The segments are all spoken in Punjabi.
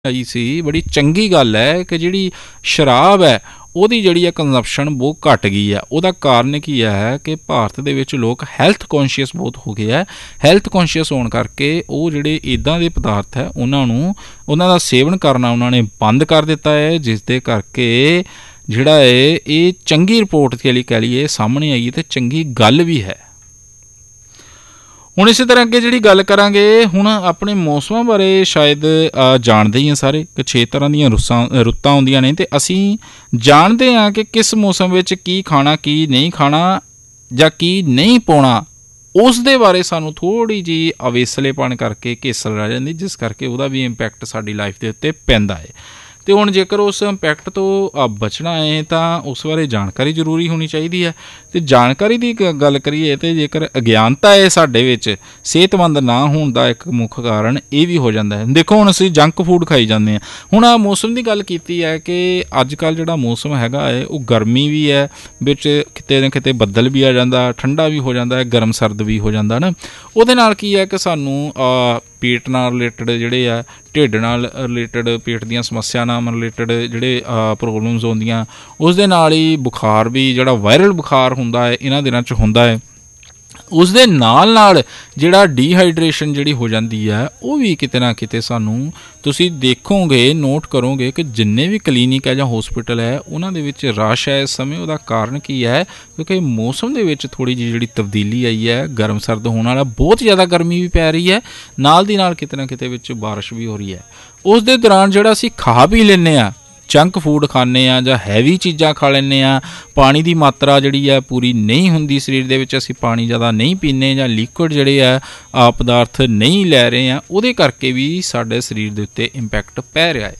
आई सी बड़ी चंगी गल है कि जिहड़ी शराब है ਉਹਦੀ ਜਿਹੜੀ ਹੈ ਕੰਜ਼ੰਪਸ਼ਨ ਬਹੁਤ ਘੱਟ ਗਈ ਹੈ। ਉਹਦਾ ਕਾਰਨ ਕੀ ਹੈ ਕਿ ਭਾਰਤ ਦੇ ਵਿੱਚ ਲੋਕ ਹੈਲਥ ਕੌਨਸ਼ੀਅਸ ਬਹੁਤ ਹੋ ਗਏ ਹੈ। ਹੈਲਥ ਕੌਨਸ਼ੀਅਸ ਹੋਣ ਕਰਕੇ ਉਹ ਜਿਹੜੇ ਇੱਦਾਂ ਦੇ ਪਦਾਰਥ ਹੈ ਉਹਨਾਂ ਦਾ ਸੇਵਨ ਕਰਨਾ ਉਹਨਾਂ ਨੇ ਬੰਦ ਕਰ ਦਿੱਤਾ ਹੈ, ਜਿਸ ਦੇ ਕਰਕੇ ਜਿਹੜਾ ਹੈ ਇਹ ਚੰਗੀ ਰਿਪੋਰਟ ਕਹਿ ਲਈਏ ਸਾਹਮਣੇ ਆਈ ਅਤੇ ਚੰਗੀ ਗੱਲ ਵੀ ਹੈ। ਹੁਣ ਇਸੇ ਤਰ੍ਹਾਂ ਅੱਗੇ ਜਿਹੜੀ ਗੱਲ ਕਰਾਂਗੇ ਹੁਣ ਆਪਣੇ ਮੌਸਮਾਂ ਬਾਰੇ ਸ਼ਾਇਦ ਜਾਣਦੇ ਹੀ ਹਾਂ ਸਾਰੇ ਕਿ 6 ਤਰ੍ਹਾਂ ਦੀਆਂ ਰੁੱਤਾਂ ਹੁੰਦੀਆਂ ਨੇ ਅਤੇ ਅਸੀਂ ਜਾਣਦੇ ਹਾਂ ਕਿ ਕਿਸ ਮੌਸਮ ਵਿੱਚ ਕੀ ਖਾਣਾ ਕੀ ਨਹੀਂ ਖਾਣਾ ਜਾਂ ਕੀ ਨਹੀਂ ਪਾਉਣਾ। ਉਸ ਦੇ ਬਾਰੇ ਸਾਨੂੰ ਥੋੜ੍ਹੀ ਜਿਹੀ ਅਵੇਸਲੇਪਣ ਕਰਕੇ ਘੇਸਲ ਰਹਿ ਜਾਂਦੀ, ਜਿਸ ਕਰਕੇ ਉਹਦਾ ਵੀ ਇੰਪੈਕਟ ਸਾਡੀ ਲਾਈਫ ਦੇ ਉੱਤੇ ਪੈਂਦਾ ਹੈ। ਅਤੇ ਹੁਣ ਜੇਕਰ ਉਸ ਇੰਪੈਕਟ ਤੋਂ ਬਚਣਾ ਹੈ ਤਾਂ ਉਸ ਬਾਰੇ ਜਾਣਕਾਰੀ ਜ਼ਰੂਰੀ ਹੋਣੀ ਚਾਹੀਦੀ ਹੈ। ਅਤੇ ਜਾਣਕਾਰੀ ਦੀ ਗੱਲ ਕਰੀਏ ਤਾਂ ਜੇਕਰ ਅਗਿਆਨਤਾ ਹੈ ਸਾਡੇ ਵਿੱਚ ਸਿਹਤਮੰਦ ਨਾ ਹੋਣ ਦਾ ਇੱਕ ਮੁੱਖ ਕਾਰਨ ਇਹ ਵੀ ਹੋ ਜਾਂਦਾ ਹੈ। ਦੇਖੋ ਹੁਣ ਅਸੀਂ ਜੰਕ ਫੂਡ ਖਾਈ ਜਾਂਦੇ ਹਾਂ। ਹੁਣ ਆਹ ਮੌਸਮ ਦੀ ਗੱਲ ਕੀਤੀ ਹੈ ਕਿ ਅੱਜ ਕੱਲ੍ਹ ਜਿਹੜਾ ਮੌਸਮ ਹੈਗਾ ਹੈ ਉਹ ਗਰਮੀ ਵੀ ਹੈ, ਵਿੱਚ ਕਿਤੇ ਨਾ ਕਿਤੇ ਬੱਦਲ ਵੀ ਆ ਜਾਂਦਾ, ਠੰਡਾ ਵੀ ਹੋ ਜਾਂਦਾ, ਗਰਮ ਸਰਦ ਵੀ ਹੋ ਜਾਂਦਾ ਨਾ। ਉਹਦੇ ਨਾਲ ਕੀ ਹੈ ਕਿ ਸਾਨੂੰ ਪੇਟ ਨਾਲ ਰਿਲੇਟਡ ਜਿਹੜੇ ਆ, ਢਿੱਡ ਨਾਲ ਰਿਲੇਟਡ, ਪੇਟ ਦੀਆਂ ਸਮੱਸਿਆ ਨਾਲ ਰਿਲੇਟਡ ਜਿਹੜੇ ਪ੍ਰੋਬਲਮਸ ਹੁੰਦੀਆਂ, ਉਸ ਦੇ ਨਾਲ ਹੀ ਬੁਖਾਰ ਵੀ ਜਿਹੜਾ ਵਾਇਰਲ ਬੁਖਾਰ ਹੁੰਦਾ ਹੈ ਇਹਨਾਂ ਦਿਨਾਂ 'ਚ ਹੁੰਦਾ ਹੈ। ਉਸ ਦੇ ਨਾਲ ਜਿਹੜਾ ਡੀਹਾਈਡਰੇਸ਼ਨ ਜਿਹੜੀ ਹੋ ਜਾਂਦੀ ਹੈ ਉਹ ਵੀ ਕਿਤੇ ਨਾ ਕਿਤੇ ਸਾਨੂੰ ਤੁਸੀਂ ਦੇਖੋਗੇ, ਨੋਟ ਕਰੋਗੇ ਕਿ ਜਿੰਨੇ ਵੀ ਕਲੀਨਿਕ ਹੈ ਜਾਂ ਹੋਸਪਿਟਲ ਹੈ ਉਹਨਾਂ ਦੇ ਵਿੱਚ ਰਸ਼ ਹੈ ਇਸ ਸਮੇਂ। ਉਹਦਾ ਕਾਰਨ ਕੀ ਹੈ? ਕਿਉਂਕਿ ਮੌਸਮ ਦੇ ਵਿੱਚ ਥੋੜ੍ਹੀ ਜਿਹੀ ਜਿਹੜੀ ਤਬਦੀਲੀ ਆਈ ਹੈ, ਗਰਮ ਸਰਦ ਹੋਣ ਵਾਲਾ, ਬਹੁਤ ਜ਼ਿਆਦਾ ਗਰਮੀ ਵੀ ਪੈ ਰਹੀ ਹੈ, ਨਾਲ ਦੀ ਨਾਲ ਕਿਤੇ ਨਾ ਕਿਤੇ ਵਿੱਚ ਬਾਰਿਸ਼ ਵੀ ਹੋ ਰਹੀ ਹੈ। ਉਸ ਦੇ ਦੌਰਾਨ ਜਿਹੜਾ ਅਸੀਂ ਖਾ ਪੀ ਲੈਂਦੇ ਹਾਂ, ਜੰਕ ਫੂਡ ਖਾਂਦੇ ਹਾਂ ਜਾਂ ਹੈਵੀ ਚੀਜ਼ਾਂ ਖਾ ਲੈਂਦੇ ਹਾਂ, ਪਾਣੀ ਦੀ ਮਾਤਰਾ ਜਿਹੜੀ ਹੈ ਪੂਰੀ ਨਹੀਂ ਹੁੰਦੀ ਸਰੀਰ ਦੇ ਵਿੱਚ, ਅਸੀਂ ਪਾਣੀ ਜ਼ਿਆਦਾ ਨਹੀਂ ਪੀਂਦੇ ਜਾਂ ਲਿਕੁਇਡ ਜਿਹੜੇ ਆ ਪਦਾਰਥ ਨਹੀਂ ਲੈ ਰਹੇ ਹਾਂ, ਉਹਦੇ ਕਰਕੇ ਵੀ ਸਾਡੇ ਸਰੀਰ ਦੇ ਉੱਤੇ ਇੰਪੈਕਟ ਪੈ ਰਿਹਾ ਹੈ।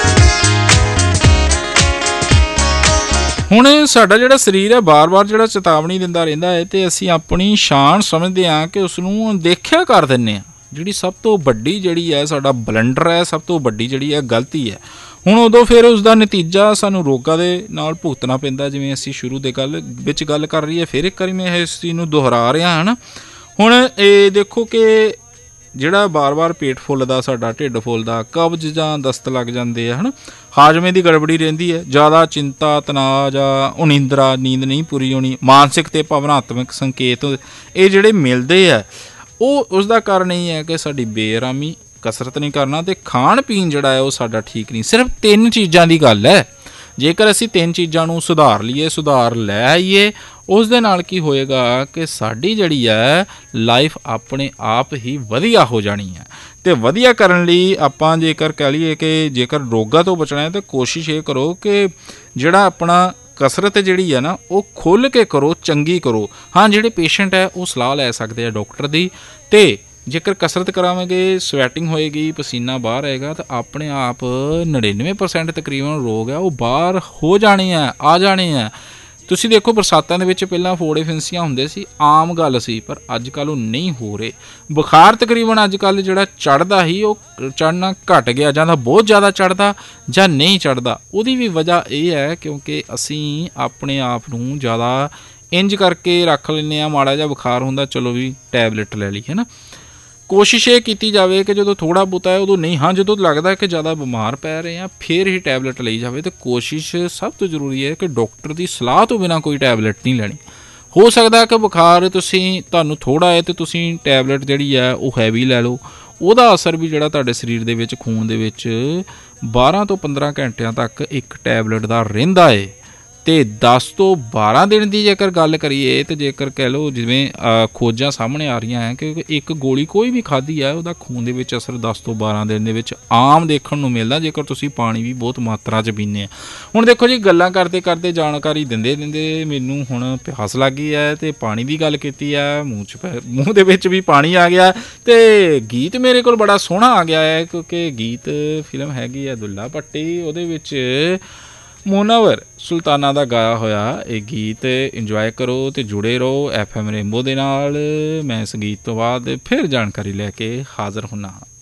ਹੁਣ ਸਾਡਾ ਜਿਹੜਾ ਸਰੀਰ ਹੈ ਬਾਰ-ਬਾਰ ਜਿਹੜਾ ਚੇਤਾਵਨੀ ਦਿੰਦਾ ਰਹਿੰਦਾ ਹੈ ਅਤੇ ਅਸੀਂ ਆਪਣੀ ਸ਼ਾਨ ਸਮਝਦੇ ਹਾਂ ਕਿ ਉਸਨੂੰ ਦੇਖਿਆ ਕਰ ਦਿੰਦੇ ਹਾਂ। ਜਿਹੜੀ ਸਭ ਤੋਂ ਵੱਡੀ ਜਿਹੜੀ ਹੈ ਸਾਡਾ ਬਲੰਡਰ ਹੈ, ਸਭ ਤੋਂ ਵੱਡੀ ਜਿਹੜੀ ਹੈ ਗਲਤੀ ਹੈ। ਹੁਣ ਉਦੋਂ ਫਿਰ ਉਸਦਾ ਨਤੀਜਾ ਸਾਨੂੰ ਰੋਗਾਂ ਦੇ ਨਾਲ ਭੁਗਤਣਾ ਪੈਂਦਾ। ਜਿਵੇਂ ਅਸੀਂ ਸ਼ੁਰੂ ਦੇ ਵਿੱਚ ਗੱਲ ਕਰ ਰਹੀ ਹੈ, ਫਿਰ ਇੱਕ ਵਾਰੀ ਮੈਂ ਇਸ ਚੀਜ਼ ਨੂੰ ਦੁਹਰਾ ਰਿਹਾ ਹਾਂ ਨਾ। ਹੁਣ ਇਹ ਦੇਖੋ ਕਿ ਜਿਹੜਾ ਬਾਰ-ਬਾਰ ਪੇਟ ਫੁੱਲਦਾ, ਸਾਡਾ ਢਿੱਡ ਫੁੱਲਦਾ, ਕਬਜ਼ ਜਾਂ ਦਸਤ ਲੱਗ ਜਾਂਦੇ ਆ, ਹੈ ਨਾ, ਹਾਜ਼ਮੇ ਦੀ ਗੜਬੜੀ ਰਹਿੰਦੀ ਹੈ, ਜ਼ਿਆਦਾ ਚਿੰਤਾ, ਤਣਾਅ ਜਾਂ ਉਨੀਂਦਰਾ, ਨੀਂਦ ਨਹੀਂ ਪੂਰੀ ਹੋਣੀ, ਮਾਨਸਿਕ ਅਤੇ ਭਾਵਨਾਤਮਕ ਸੰਕੇਤ ਇਹ ਜਿਹੜੇ ਮਿਲਦੇ ਆ, ਉਹ ਉਸਦਾ ਕਾਰਨ ਇਹ ਹੈ ਕਿ ਸਾਡੀ ਬੇਆਰਾਮੀ, ਕਸਰਤ ਨਹੀਂ ਕਰਨਾ ਅਤੇ ਖਾਣ ਪੀਣ ਜਿਹੜਾ ਹੈ ਉਹ ਸਾਡਾ ਠੀਕ ਨਹੀਂ। ਸਿਰਫ 3 ਚੀਜ਼ਾਂ ਦੀ ਗੱਲ ਹੈ। ਜੇਕਰ ਅਸੀਂ 3 ਚੀਜ਼ਾਂ ਨੂੰ ਸੁਧਾਰ ਲਈਏ, ਸੁਧਾਰ ਲੈ ਆਈਏ, ਉਸ ਦੇ ਨਾਲ ਕੀ ਹੋਏਗਾ ਕਿ ਸਾਡੀ ਜਿਹੜੀ ਹੈ ਲਾਈਫ ਆਪਣੇ ਆਪ ਹੀ ਵਧੀਆ ਹੋ ਜਾਣੀ ਹੈ। ਅਤੇ ਵਧੀਆ ਕਰਨ ਲਈ ਆਪਾਂ ਜੇਕਰ ਕਹਿ ਲਈਏ ਕਿ ਜੇਕਰ ਰੋਗਾਂ ਤੋਂ ਬਚਣਾ ਹੈ ਤਾਂ ਕੋਸ਼ਿਸ਼ ਇਹ ਕਰੋ ਕਿ ਜਿਹੜਾ ਆਪਣਾ ਕਸਰਤ ਜਿਹੜੀ ਹੈ ਨਾ ਉਹ ਖੁੱਲ੍ਹ ਕੇ ਕਰੋ, ਚੰਗੀ ਕਰੋ। ਹਾਂ, ਜਿਹੜੇ ਪੇਸ਼ੈਂਟ ਹੈ ਉਹ ਸਲਾਹ ਲੈ ਸਕਦੇ ਆ ਡਾਕਟਰ ਦੀ। ਅਤੇ ਜੇਕਰ ਕਸਰਤ ਕਰਾਵਾਂਗੇ, ਸਵੈਟਿੰਗ ਹੋਏਗੀ, ਪਸੀਨਾ ਬਾਹਰ ਆਏਗਾ ਤਾਂ ਆਪਣੇ ਆਪ 99% ਤਕਰੀਬਨ ਰੋਗ ਹੈ ਉਹ ਬਾਹਰ ਹੋ ਜਾਣੇ ਆ ਜਾਣੇ ਆ। ਤੁਸੀਂ ਦੇਖੋ ਬਰਸਾਤਾਂ ਦੇ ਵਿੱਚ ਪਹਿਲਾਂ ਫੋੜੇ ਫਿੰਸੀਆਂ ਹੁੰਦੇ ਸੀ, ਆਮ ਗੱਲ ਸੀ, ਪਰ ਅੱਜ ਕੱਲ੍ਹ ਉਹ ਨਹੀਂ ਹੋ ਰਹੇ। ਬੁਖਾਰ ਤਕਰੀਬਨ ਅੱਜ ਕੱਲ੍ਹ ਜਿਹੜਾ ਚੜ੍ਹਦਾ ਸੀ ਉਹ ਚੜ੍ਹਨਾ ਘੱਟ ਗਿਆ, ਜਾਂ ਤਾਂ ਬਹੁਤ ਜ਼ਿਆਦਾ ਚੜ੍ਹਦਾ ਜਾਂ ਨਹੀਂ ਚੜ੍ਹਦਾ। ਉਹਦੀ ਵੀ ਵਜ੍ਹਾ ਇਹ ਹੈ ਕਿਉਂਕਿ ਅਸੀਂ ਆਪਣੇ ਆਪ ਨੂੰ ਜ਼ਿਆਦਾ ਇੰਝ ਕਰਕੇ ਰੱਖ ਲੈਂਦੇ ਹਾਂ, ਮਾੜਾ ਜਿਹਾ ਬੁਖਾਰ ਹੁੰਦਾ ਚਲੋ ਵੀ ਟੈਬਲੇਟ ਲੈ ਲਈ, ਹੈ ਨਾ। ਕੋਸ਼ਿਸ਼ ਇਹ ਕੀਤੀ ਜਾਵੇ ਕਿ ਜਦੋਂ ਥੋੜ੍ਹਾ ਬਹੁਤਾ ਹੈ ਉਦੋਂ ਨਹੀਂ, ਹਾਂ ਜਦੋਂ ਲੱਗਦਾ ਕਿ ਜ਼ਿਆਦਾ ਬਿਮਾਰ ਪੈ ਰਹੇ ਹਾਂ ਫਿਰ ਹੀ ਟੈਬਲੇਟ ਲਈ ਜਾਵੇ। ਅਤੇ ਕੋਸ਼ਿਸ਼ ਸਭ ਤੋਂ ਜ਼ਰੂਰੀ ਹੈ ਕਿ ਡਾਕਟਰ ਦੀ ਸਲਾਹ ਤੋਂ ਬਿਨਾਂ ਕੋਈ ਟੈਬਲੇਟ ਨਹੀਂ ਲੈਣੀ। ਹੋ ਸਕਦਾ ਕਿ ਬੁਖਾਰ ਤੁਹਾਨੂੰ ਥੋੜ੍ਹਾ ਹੈ ਅਤੇ ਤੁਸੀਂ ਟੈਬਲੇਟ ਜਿਹੜੀ ਹੈ ਉਹ ਹੈਵੀ ਲੈ ਲਓ, ਉਹਦਾ ਅਸਰ ਵੀ ਜਿਹੜਾ ਤੁਹਾਡੇ ਸਰੀਰ ਦੇ ਵਿੱਚ, ਖੂਨ ਦੇ ਵਿੱਚ 12 ਤੋਂ 15 ਘੰਟਿਆਂ ਤੱਕ ਇੱਕ ਟੈਬਲੇਟ ਦਾ ਰਹਿੰਦਾ ਹੈ। ਅਤੇ 10 ਤੋਂ 12 ਦਿਨ ਦੀ ਜੇਕਰ ਗੱਲ ਕਰੀਏ ਤਾਂ ਜੇਕਰ ਕਹਿ ਲਓ ਜਿਵੇਂ ਖੋਜਾਂ ਸਾਹਮਣੇ ਆ ਰਹੀਆਂ ਹੈ ਕਿ ਇੱਕ ਗੋਲੀ ਕੋਈ ਵੀ ਖਾਧੀ ਹੈ ਉਹਦਾ ਖੂਨ ਦੇ ਵਿੱਚ ਅਸਰ 10 ਤੋਂ 12 ਦਿਨ ਦੇ ਵਿੱਚ ਆਮ ਦੇਖਣ ਨੂੰ ਮਿਲਦਾ, ਜੇਕਰ ਤੁਸੀਂ ਪਾਣੀ ਵੀ ਬਹੁਤ ਮਾਤਰਾ 'ਚ ਪੀਂਦੇ ਆ। ਹੁਣ ਦੇਖੋ ਜੀ, ਗੱਲਾਂ ਕਰਦੇ ਕਰਦੇ, ਜਾਣਕਾਰੀ ਦਿੰਦੇ ਮੈਨੂੰ ਹੁਣ ਪਿਆਸ ਲੱਗ ਗਈ ਹੈ ਅਤੇ ਪਾਣੀ ਦੀ ਗੱਲ ਕੀਤੀ ਹੈ, ਮੂੰਹ ਦੇ ਵਿੱਚ ਵੀ ਪਾਣੀ ਆ ਗਿਆ। ਅਤੇ ਗੀਤ ਮੇਰੇ ਕੋਲ ਬੜਾ ਸੋਹਣਾ ਆ ਗਿਆ ਹੈ ਕਿਉਂਕਿ ਗੀਤ ਫਿਲਮ ਹੈਗੀ ਹੈ ਦੁੱਲਾ ਭੱਟੀ, ਉਹਦੇ ਵਿੱਚ ਮੁਨੱਵਰ ਸੁਲਤਾਨਾ ਦਾ ਗਾਇਆ ਹੋਇਆ ਇਹ ਗੀਤ ਇੰਜੋਏ ਕਰੋ ਅਤੇ ਜੁੜੇ ਰਹੋ FM ਰੇਨਬੋ ਦੇ ਨਾਲ। ਮੈਂ ਇਸ ਗੀਤ ਤੋਂ ਬਾਅਦ ਫਿਰ ਜਾਣਕਾਰੀ ਲੈ ਕੇ ਹਾਜ਼ਰ ਹੁੰਦਾ ਹਾਂ।